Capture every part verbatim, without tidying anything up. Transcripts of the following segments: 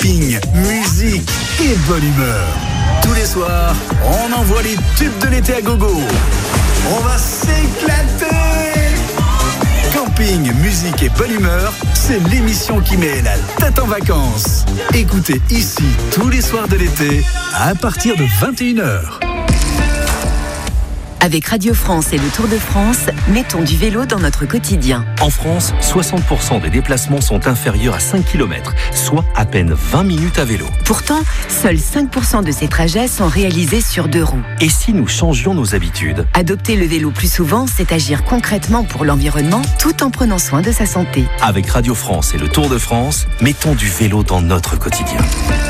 camping, musique et bonne humeur. Tous les soirs, on envoie les tubes de l'été à gogo. On va s'éclater. Camping, musique et bonne humeur, c'est l'émission qui met la tête en vacances. Écoutez ici tous les soirs de l'été à partir de vingt et une heures. Avec Radio France et le Tour de France, mettons du vélo dans notre quotidien. En France, soixante pour cent des déplacements sont inférieurs à cinq kilomètres, soit à peine vingt minutes à vélo. Pourtant, seuls cinq pour cent de ces trajets sont réalisés sur deux roues. Et si nous changions nos habitudes ? Adopter le vélo plus souvent, c'est agir concrètement pour l'environnement tout en prenant soin de sa santé. Avec Radio France et le Tour de France, mettons du vélo dans notre quotidien.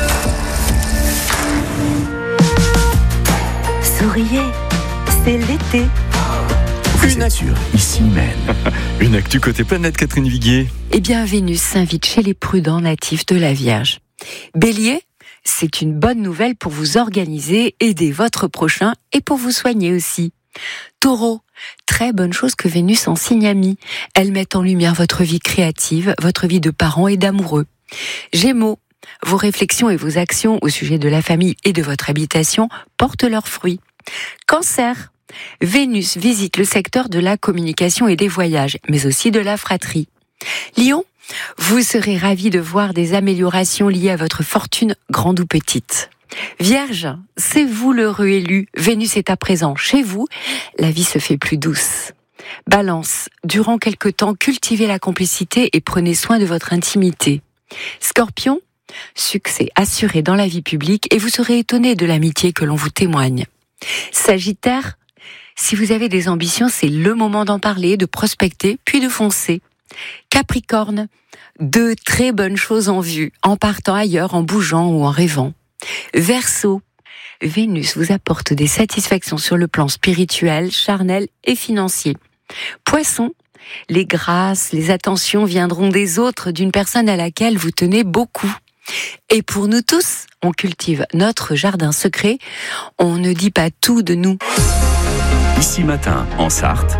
Souriez, c'est l'été. Vous êtes sur Ici Mène. Une actu côté planète, Catherine Viguier. Eh bien, Vénus s'invite chez les prudents natifs de la Vierge. Bélier, c'est une bonne nouvelle pour vous organiser, aider votre prochain et pour vous soigner aussi. Taureau, très bonne chose que Vénus en signe ami. Elle met en lumière votre vie créative, votre vie de parents et d'amoureux. Gémeaux, vos réflexions et vos actions au sujet de la famille et de votre habitation portent leurs fruits. Cancer, Vénus visite le secteur de la communication et des voyages, mais aussi de la fratrie. Lion, vous serez ravi de voir des améliorations liées à votre fortune, grande ou petite. Vierge, c'est vous l'heureux élu, Vénus est à présent chez vous, la vie se fait plus douce. Balance, durant quelque temps, cultivez la complicité et prenez soin de votre intimité. Scorpion, succès assuré dans la vie publique et vous serez étonné de l'amitié que l'on vous témoigne. Sagittaire, si vous avez des ambitions, c'est le moment d'en parler, de prospecter, puis de foncer. Capricorne, deux très bonnes choses en vue, en partant ailleurs, en bougeant ou en rêvant. Verseau, Vénus vous apporte des satisfactions sur le plan spirituel, charnel et financier. Poisson, les grâces, les attentions viendront des autres, d'une personne à laquelle vous tenez beaucoup. Et pour nous tous, on cultive notre jardin secret, on ne dit pas tout de nous. Ici Matin, en Sarthe,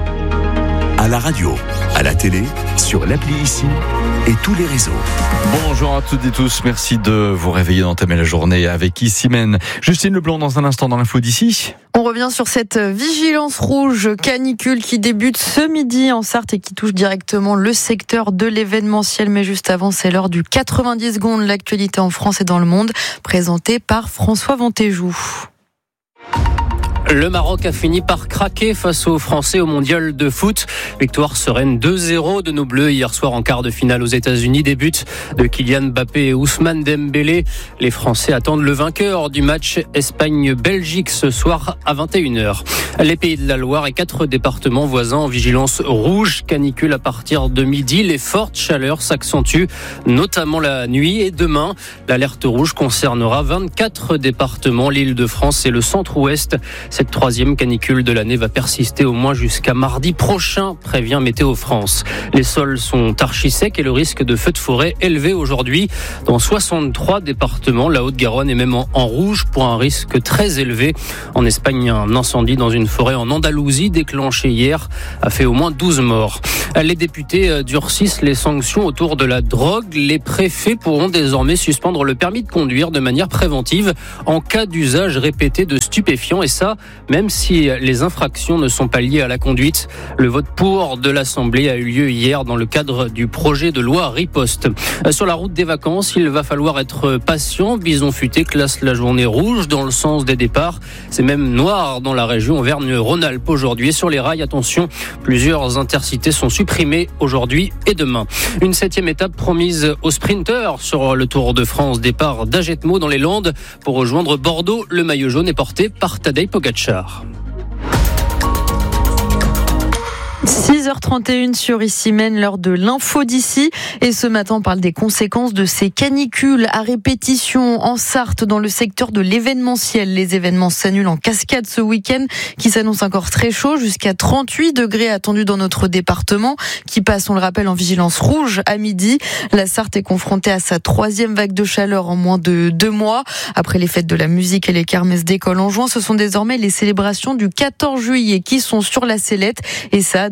à la radio, à la télé, sur l'appli Ici et tous les réseaux. Bonjour à toutes et tous, merci de vous réveiller, d'entamer la journée avec Ici Mène. Justine Leblanc dans un instant dans l'info d'ici. On revient sur cette vigilance rouge canicule qui débute ce midi en Sarthe et qui touche directement le secteur de l'événementiel. Mais juste avant, c'est l'heure du quatre-vingt-dix secondes, l'actualité en France et dans le monde, présentée par François Ventéjou. Le Maroc a fini par craquer face aux Français au mondial de foot. Victoire sereine deux zéro de nos Bleus hier soir en quart de finale aux États-Unis. Des buts de Kylian Mbappé et Ousmane Dembélé. Les Français attendent le vainqueur du match Espagne-Belgique ce soir à vingt et une heures. Les Pays de la Loire et quatre départements voisins en vigilance rouge canicule à partir de midi. Les fortes chaleurs s'accentuent, notamment la nuit et demain. L'alerte rouge concernera vingt-quatre départements, l'Île-de-France et le centre-ouest. Cette troisième canicule de l'année va persister au moins jusqu'à mardi prochain, prévient Météo France. Les sols sont archi secs et le risque de feux de forêt élevé aujourd'hui. Dans soixante-trois départements, la Haute-Garonne est même en, en rouge pour un risque très élevé. En Espagne, un incendie dans une forêt en Andalousie déclenché hier a fait au moins douze morts. Les députés durcissent les sanctions autour de la drogue. Les préfets pourront désormais suspendre le permis de conduire de manière préventive en cas d'usage répété de stupéfiants et ça, même si les infractions ne sont pas liées à la conduite. Le vote pour de l'Assemblée a eu lieu hier dans le cadre du projet de loi Riposte. Sur la route des vacances, il va falloir être patient. Bison Futé classe la journée rouge dans le sens des départs. C'est même noir dans la région Auvergne-Rhône-Alpes aujourd'hui. Et sur les rails, attention, plusieurs intercités sont supprimées aujourd'hui et demain. Une septième étape promise aux sprinteurs sur le Tour de France. Départ d'Agetmo dans les Landes pour rejoindre Bordeaux. Le maillot jaune est porté par Tadej Pogacar. six heures trente et une sur Ici Mène, l'heure de l'info d'ici. Et ce matin, on parle des conséquences de ces canicules à répétition en Sarthe dans le secteur de l'événementiel. Les événements s'annulent en cascade ce week-end qui s'annonce encore très chaud, jusqu'à trente-huit degrés attendus dans notre département qui passe, on le rappelle, en vigilance rouge à midi. La Sarthe est confrontée à sa troisième vague de chaleur en moins de deux mois. Après les fêtes de la musique et les kermesses d'école en juin, ce sont désormais les célébrations du quatorze juillet qui sont sur la sellette et ça a de gros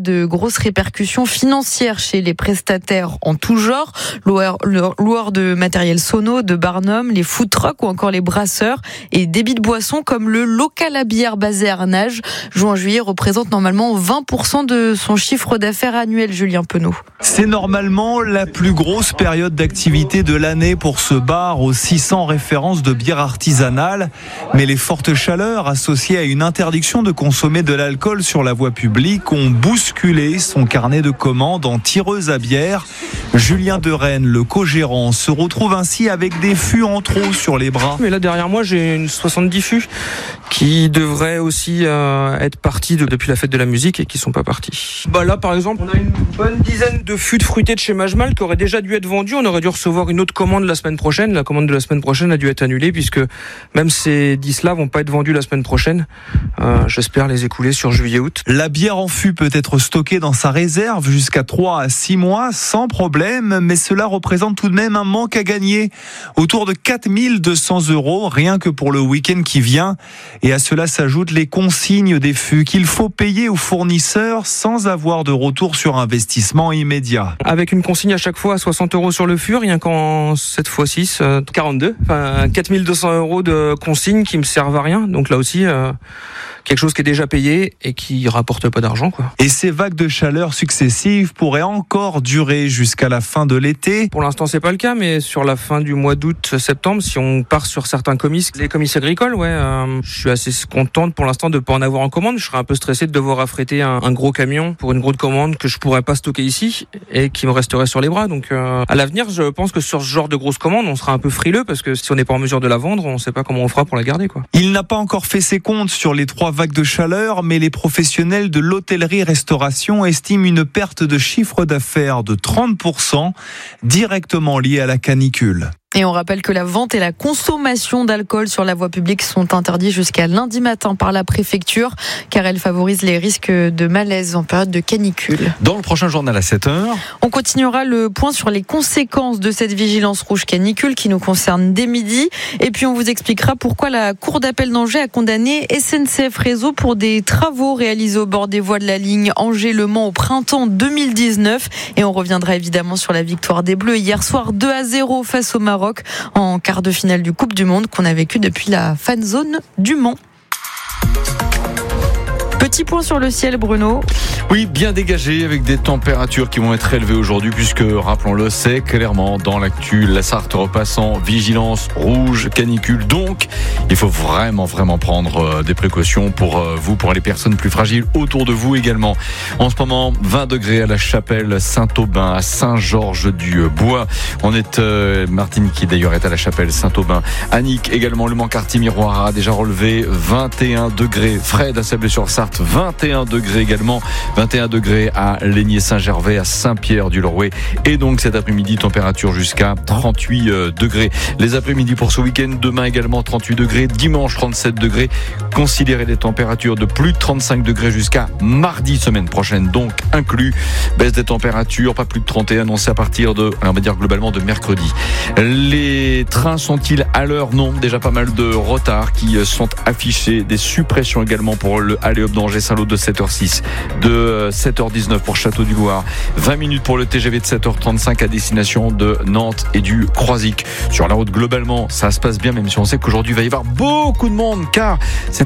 grosses répercussions financières chez les prestataires en tout genre, loueurs, loueurs de matériel sono, de barnum, les food trucks ou encore les brasseurs et débits de boissons comme le local à bière basé à Arnage. Juin-juillet représente normalement vingt pour cent de son chiffre d'affaires annuel, Julien Penaud. C'est normalement la plus grosse période d'activité de l'année pour ce bar aux six cents références de bière artisanale. Mais les fortes chaleurs associées à une interdiction de consommer de l'alcool sur la voie publique ont bousculé son carnet de commandes en tireuse à bière. Julien de Rennes, le co-gérant, se retrouve ainsi avec des fûts en trop sur les bras. Mais là derrière moi j'ai une soixante-dix fûts qui devraient aussi euh, être partis de, depuis la fête de la musique et qui sont pas partis. Bah là par exemple on a une bonne dizaine de fûts de fruités de chez Majmal qui auraient déjà dû être vendus. On aurait dû recevoir une autre commande la semaine prochaine. La commande de la semaine prochaine a dû être annulée puisque même ces dix-là vont pas être vendus la semaine prochaine. Euh, j'espère les écouler sur juillet-août. La bière en fût peut être stockée dans sa réserve jusqu'à trois à six mois sans problème, mais cela représente tout de même un manque à gagner. Autour de quatre mille deux cents euros, rien que pour le week-end qui vient. Et à cela s'ajoutent les consignes des fûts qu'il faut payer aux fournisseurs sans avoir de retour sur investissement immédiat. Avec une consigne à chaque fois à soixante euros sur le fût, rien qu'en cette fois-ci, euh, quarante-deux. Enfin, quatre mille deux cents euros de consignes qui me servent à rien. Donc là aussi, euh, quelque chose qui est déjà payé et qui rapporte pas d'argent, quoi. Et ces vagues de chaleur successives pourraient encore durer jusqu'à la fin de l'été. Pour l'instant, c'est pas le cas, mais sur la fin du mois d'août, septembre, si on part sur certains comices, les comices agricoles, ouais, euh, je suis assez contente pour l'instant de pas en avoir en commande. Je serais un peu stressé de devoir affréter un, un gros camion pour une grosse commande que je pourrais pas stocker ici et qui me resterait sur les bras. Donc, euh, à l'avenir, je pense que sur ce genre de grosses commandes, on sera un peu frileux parce que si on n'est pas en mesure de la vendre, on sait pas comment on fera pour la garder, quoi. Il n'a pas encore fait ses comptes sur les trois vagues de chaleur, mais les professionnels de l'hôtellerie-restauration estiment une perte de chiffre d'affaires de trente pour cent directement liée à la canicule. Et on rappelle que la vente et la consommation d'alcool sur la voie publique sont interdits jusqu'à lundi matin par la préfecture, car elles favorisent les risques de malaise en période de canicule. Dans le prochain journal à sept heures, on continuera le point sur les conséquences de cette vigilance rouge canicule qui nous concerne dès midi. Et puis on vous expliquera pourquoi la Cour d'appel d'Angers a condamné S N C F Réseau pour des travaux réalisés au bord des voies de la ligne Angers-Le Mans au printemps deux mille dix-neuf. Et on reviendra évidemment sur la victoire des Bleus hier soir deux à zéro face au Maroc en quart de finale du Coupe du Monde qu'on a vécu depuis la fan zone du Mans. Petit point sur le ciel, Bruno. Oui, bien dégagé avec des températures qui vont être élevées aujourd'hui puisque, rappelons-le, c'est clairement dans l'actu. La Sarthe repasse en vigilance rouge, canicule. Donc, il faut vraiment, vraiment prendre des précautions pour vous, pour les personnes plus fragiles autour de vous également. En ce moment, vingt degrés à la Chapelle Saint-Aubin, à Saint-Georges-du-Bois. On est, euh, Martine qui d'ailleurs est à la Chapelle Saint-Aubin. Annick également, le Mans-Cartier-Miroir a déjà relevé vingt et un degrés. Fred à Sablé-sur-Sarthe, vingt et un degrés également. vingt et un degrés à Laigné-Saint-Gervais, à Saint-Pierre-du-Lorouet. Et donc cet après-midi, température jusqu'à trente-huit degrés. Les après-midi pour ce week-end, demain également trente-huit degrés, dimanche trente-sept degrés. Considérez les températures de plus de trente-cinq degrés jusqu'à mardi semaine prochaine, donc inclus. Baisse des températures, pas plus de trente et un annoncé à partir de, on va dire globalement de mercredi. Les trains sont-ils à l'heure? Non, déjà pas mal de retards qui sont affichés. Des suppressions également pour le Aller-Hop d'Angers Saint-Lô de sept heures six, de sept heures dix-neuf pour Château-du-Loir, vingt minutes pour le T G V de sept heures trente-cinq à destination de Nantes et du Croisic. Sur la route, globalement, ça se passe bien, même si on sait qu'aujourd'hui il va y avoir beaucoup de monde, car c'est